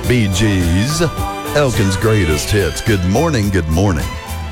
Bee Gees, Elkin's greatest hits. Good morning, good morning.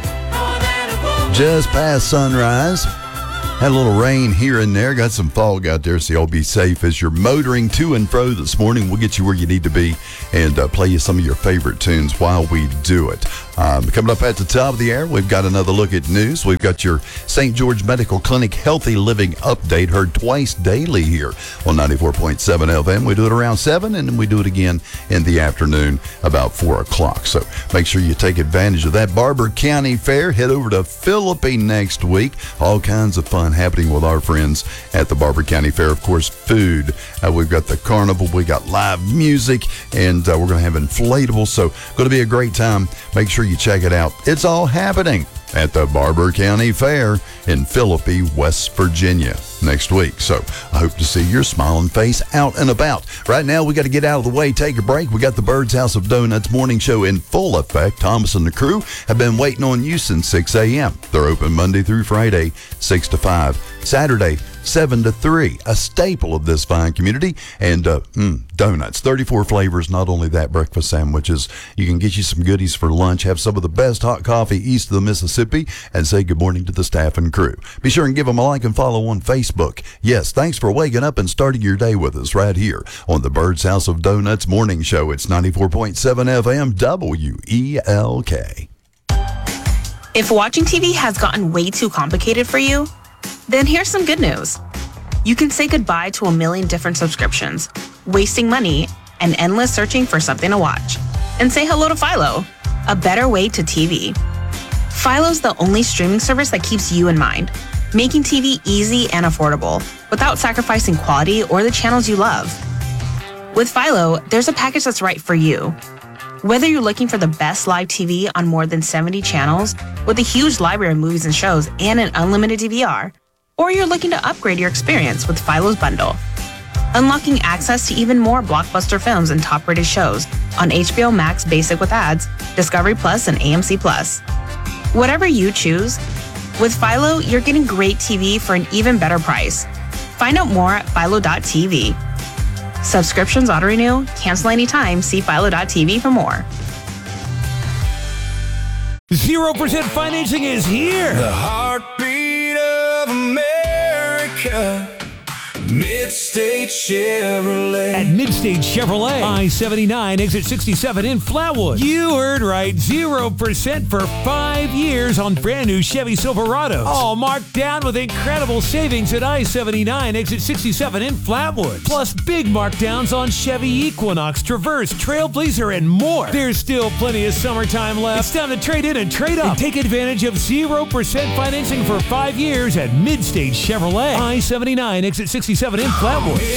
Just past sunrise. Had a little rain here and there. Got some fog out there, so y'all be safe as you're motoring to and fro this morning. We'll get you where you need to be and play you some of your favorite tunes while we do it. Coming up at the top of the hour, we've got another look at news. We've got your St. George Medical Clinic Healthy Living Update, heard twice daily here on 94.7 FM. We do it around 7, and then we do it again in the afternoon about 4 o'clock. So make sure you take advantage of that. Barber County Fair. Head over to Philippi next week. All kinds of fun happening with our friends at the Barber County Fair. Of course, food. We've got the carnival. We got live music, and we're going to have inflatables. So going to be a great time. Make sure you check it out. It's all happening at the Barber County Fair in Philippi, West Virginia next week. So I hope to see your smiling face out and about. Right now, we got to get out of the way, take a break. We got the Bird's House of Donuts morning show in full effect. Thomas and the crew have been waiting on you since 6 a.m. They're open Monday through Friday, 6 to 5. Saturday, 7 to 3, a staple of this fine community. And donuts, 34 flavors. Not only that, breakfast sandwiches. You can get you some goodies for lunch, have some of the best hot coffee east of the Mississippi, and say good morning to the staff and crew. Be sure and give them a like and follow on Facebook. Yes, thanks for waking up and starting your day with us right here on the Bird's House of Donuts morning show. It's 94.7 FM WELK. If watching TV has gotten way too complicated for you, then here's some good news. You can say goodbye to a million different subscriptions, wasting money, and endless searching for something to watch. And say hello to Philo, a better way to TV. Philo's the only streaming service that keeps you in mind, making TV easy and affordable without sacrificing quality or the channels you love. With Philo, there's a package that's right for you. Whether you're looking for the best live TV on more than 70 channels with a huge library of movies and shows and an unlimited DVR, or you're looking to upgrade your experience with Philo's bundle, unlocking access to even more blockbuster films and top-rated shows on HBO Max Basic with ads, Discovery Plus, and AMC Plus. Whatever you choose, with Philo, you're getting great TV for an even better price. Find out more at philo.tv. Subscriptions auto-renew, cancel anytime, see philo.tv for more. 0% financing is here. The heartbeat of America. Midstate Chevrolet. At Midstate Chevrolet, I-79, exit 67 in Flatwood. You heard right, 0% for 5 years on brand new Chevy Silverados. All marked down with incredible savings at I-79, exit 67 in Flatwood. Plus big markdowns on Chevy Equinox, Traverse, Trailblazer, and more. There's still plenty of summertime left. It's time to trade in and trade up. And take advantage of 0% financing for 5 years at Midstate Chevrolet. I-79, exit 67 in Flatwood.